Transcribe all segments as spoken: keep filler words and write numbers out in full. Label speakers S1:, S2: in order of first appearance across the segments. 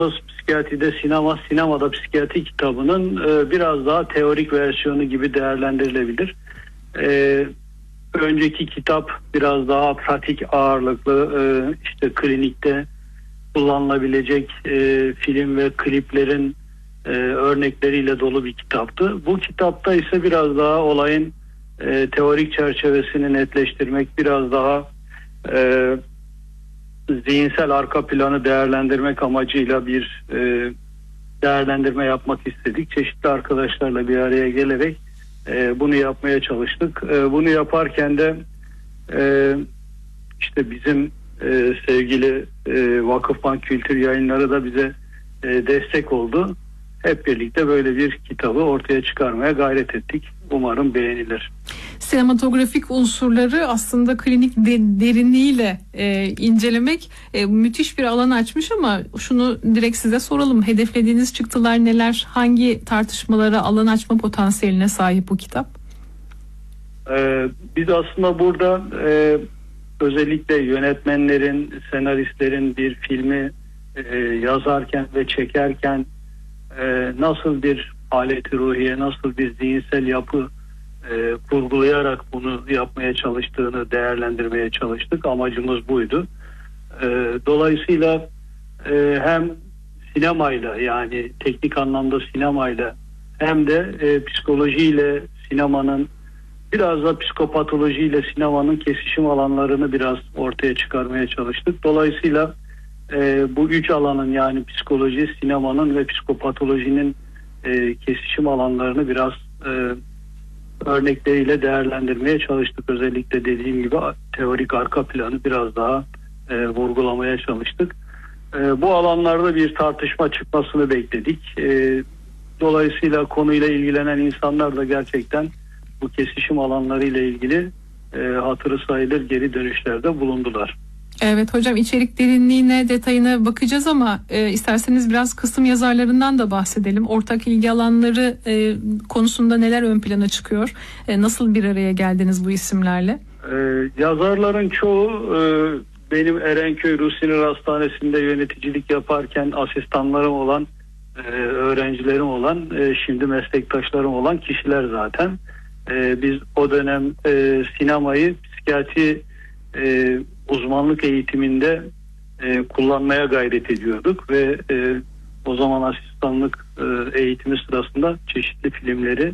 S1: Psikiyatride sinema, sinemada psikiyatri kitabının e, biraz daha teorik versiyonu gibi değerlendirilebilir. E, önceki kitap biraz daha pratik ağırlıklı, e, işte klinikte kullanılabilecek e, film ve kliplerin e, örnekleriyle dolu bir kitaptı. Bu kitapta ise biraz daha olayın e, teorik çerçevesini netleştirmek, biraz daha e, zihinsel arka planı değerlendirmek amacıyla bir e, değerlendirme yapmak istedik. Çeşitli arkadaşlarla bir araya gelerek e, bunu yapmaya çalıştık. E, bunu yaparken de e, işte bizim e, sevgili e, Vakıfbank Kültür Yayınları da bize e, destek oldu. Hep birlikte böyle bir kitabı ortaya çıkarmaya gayret ettik. Umarım beğenilir.
S2: Sinematografik unsurları aslında klinik de, derinliğiyle e, incelemek e, müthiş bir alan açmış ama şunu direkt size soralım. Hedeflediğiniz çıktılar neler? Hangi tartışmalara alan açma potansiyeline sahip bu kitap?
S1: Ee, biz aslında burada e, özellikle yönetmenlerin, senaristlerin bir filmi e, yazarken ve çekerken e, nasıl bir haleti ruhiye, nasıl bir zihinsel yapı e, kurgulayarak bunu yapmaya çalıştığını değerlendirmeye çalıştık. Amacımız buydu. E, dolayısıyla e, hem sinemayla, yani teknik anlamda sinemayla, hem de e, psikolojiyle sinemanın, biraz da psikopatolojiyle sinemanın kesişim alanlarını biraz ortaya çıkarmaya çalıştık. Dolayısıyla e, bu üç alanın, yani psikoloji, sinemanın ve psikopatolojinin e, kesişim alanlarını biraz e, örnekleriyle değerlendirmeye çalıştık. Özellikle dediğim gibi teorik arka planı biraz daha e, vurgulamaya çalıştık. E, bu alanlarda bir tartışma çıkmasını bekledik. E, dolayısıyla konuyla ilgilenen insanlar da gerçekten bu kesişim alanları ile ilgili e, hatırı sayılır geri dönüşlerde bulundular.
S2: Evet hocam, içerik derinliğine, detayına bakacağız ama e, isterseniz biraz kısım yazarlarından da bahsedelim. Ortak ilgi alanları e, konusunda neler ön plana çıkıyor? E, nasıl bir araya geldiniz bu isimlerle?
S1: E, yazarların çoğu e, benim Erenköy Ruh Sinir Hastanesi'nde yöneticilik yaparken asistanlarım olan, e, öğrencilerim olan, e, şimdi meslektaşlarım olan kişiler zaten. E, biz o dönem e, sinemayı psikiyatri e, uzmanlık eğitiminde e, kullanmaya gayret ediyorduk ve e, o zaman asistanlık e, eğitimi sırasında çeşitli filmleri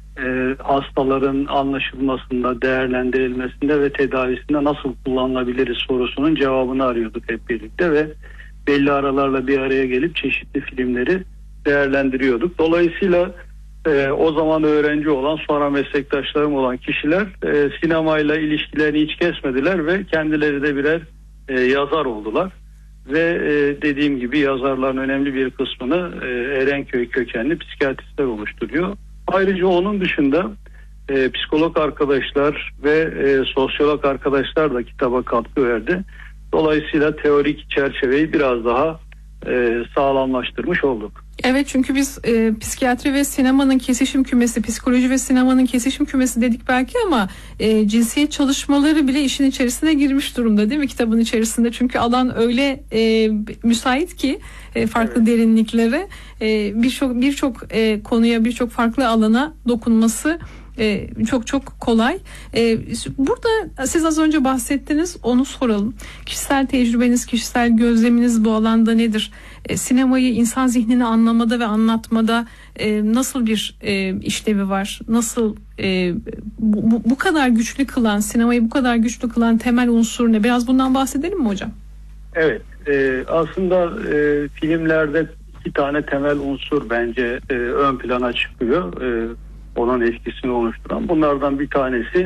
S1: e, hastaların anlaşılmasında, değerlendirilmesinde ve tedavisinde nasıl kullanılabiliriz sorusunun cevabını arıyorduk hep birlikte ve belli aralarla bir araya gelip çeşitli filmleri değerlendiriyorduk. Dolayısıyla e, o zaman öğrenci olan, sonra meslektaşlarım olan kişiler e, sinemayla ilişkilerini hiç kesmediler ve kendileri de birer e, yazar oldular. Ve e, dediğim gibi yazarların önemli bir kısmını e, Erenköy kökenli psikiyatristler oluşturuyor. Ayrıca onun dışında e, psikolog arkadaşlar ve e, sosyolog arkadaşlar da kitaba katkı verdi. Dolayısıyla teorik çerçeveyi biraz daha e, sağlamlaştırmış olduk.
S2: Evet, çünkü biz e, psikiyatri ve sinemanın kesişim kümesi, psikoloji ve sinemanın kesişim kümesi dedik belki ama e, cinsiyet çalışmaları bile işin içerisine girmiş durumda değil mi kitabın içerisinde? Çünkü alan öyle e, müsait ki e, farklı evet. derinliklere, e, birçok birçok e, konuya, birçok farklı alana dokunması Ee, çok çok kolay. Ee, burada siz az önce bahsettiniz, onu soralım. Kişisel tecrübeniz, kişisel gözleminiz bu alanda nedir? Ee, sinemayı insan zihnini anlamada ve anlatmada e, nasıl bir e, işlevi var? Nasıl e, bu, bu, bu kadar güçlü kılan, sinemayı bu kadar güçlü kılan temel unsur ne? Biraz bundan bahsedelim mi hocam?
S1: Evet. E, aslında e, filmlerde iki tane temel unsur bence e, ön plana çıkıyor. E, onun etkisini oluşturan. Bunlardan bir tanesi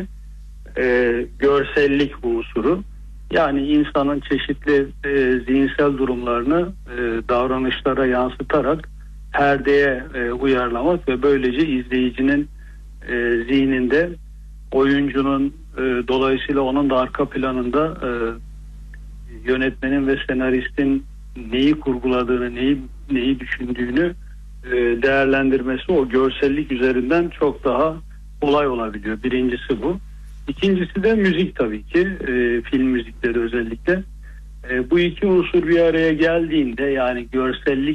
S1: e, görsellik unsuru. Yani insanın çeşitli e, zihinsel durumlarını e, davranışlara yansıtarak perdeye e, uyarlamak ve böylece izleyicinin e, zihninde oyuncunun e, dolayısıyla onun da arka planında e, yönetmenin ve senaristin neyi kurguladığını, neyi neyi düşündüğünü değerlendirmesi o görsellik üzerinden çok daha kolay olabiliyor. Birincisi bu. İkincisi de müzik tabii ki. E, film müzikleri özellikle. E, bu iki unsur bir araya geldiğinde, yani görsellik